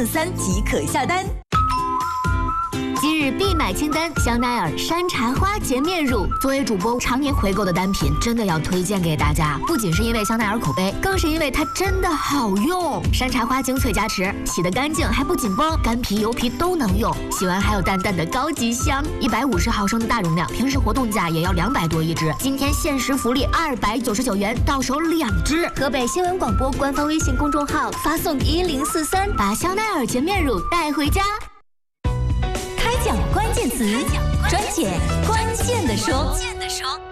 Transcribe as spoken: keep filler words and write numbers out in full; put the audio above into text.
四三即可下单。 今日必买清单：香奈儿山茶花洁面乳。作为主播常年回购的单品，真的要推荐给大家。不仅是因为香奈儿口碑，更是因为它真的好用。山茶花精粹加持，洗得干净还不紧绷，干皮油皮都能用。洗完还有淡淡的高级香。一百五十毫升的大容量，平时活动价也要两百多一支。今天限时福利二百九十九元，到手两支。河北新闻广播官方微信公众号发送一零四三，把香奈儿洁面乳带回家。 开讲关键词，专解关键的说。